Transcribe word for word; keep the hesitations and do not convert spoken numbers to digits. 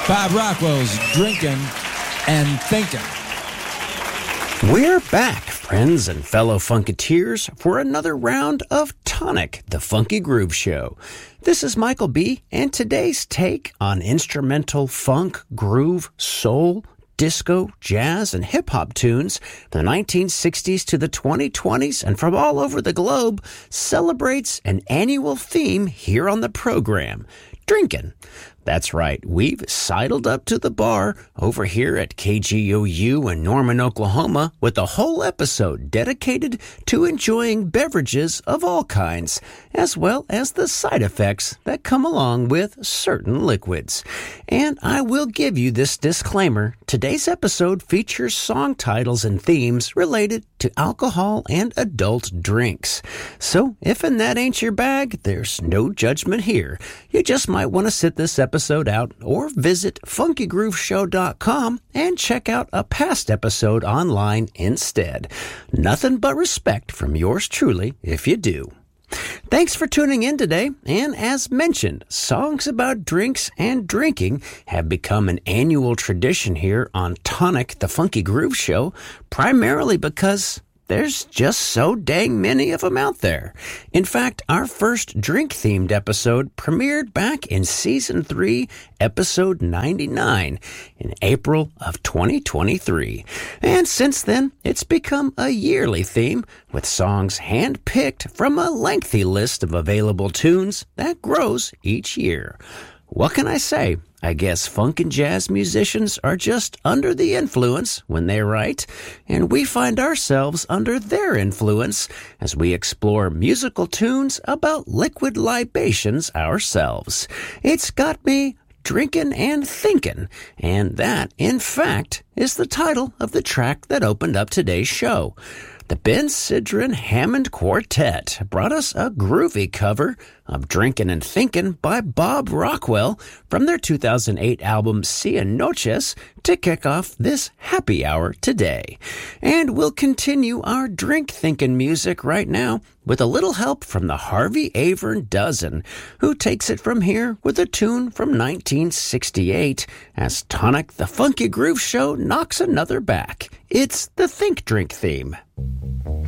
Bob Rockwell's Drinking and Thinking. We're back, friends and fellow Funketeers, for another round of Tonic, the Funky Groove Show. This is Michael B., and today's take on instrumental funk, groove, soul, disco, jazz, and hip-hop tunes from the nineteen sixties to the twenty twenties and from all over the globe celebrates an annual theme here on the program, drinking. That's right, we've sidled up to the bar over here at K G O U in Norman, Oklahoma, with a whole episode dedicated to enjoying beverages of all kinds, as well as the side effects that come along with certain liquids. And I will give you this disclaimer. Today's episode features song titles and themes related to alcohol and adult drinks. So if and that ain't your bag, there's no judgment here. You just might want to sit this episode out or visit funky groove show dot com and check out a past episode online instead. Nothing but respect from yours truly if you do. Thanks for tuning in today, and as mentioned, songs about drinks and drinking have become an annual tradition here on Tonic, the Funky Groove Show, primarily because there's just so dang many of them out there. In fact, our first drink-themed episode premiered back in Season three, Episode ninety-nine, in April of twenty twenty-three. And since then, it's become a yearly theme, with songs hand-picked from a lengthy list of available tunes that grows each year. What can I say? I guess funk and jazz musicians are just under the influence when they write, and we find ourselves under their influence as we explore musical tunes about liquid libations ourselves. It's got me drinking and thinking, and that, in fact, is the title of the track that opened up today's show. The Ben Sidran Hammond Quartet brought us a groovy cover of Drinkin' and Thinkin' by Bob Rockwell from their two thousand eight album Cia Noches to kick off this happy hour today. And we'll continue our drink thinkin' music right now with a little help from the Harvey Avern Dozen, who takes it from here with a tune from nineteen sixty-eight as Tonic the Funky Groove Show knocks another back. It's the Think Drink theme.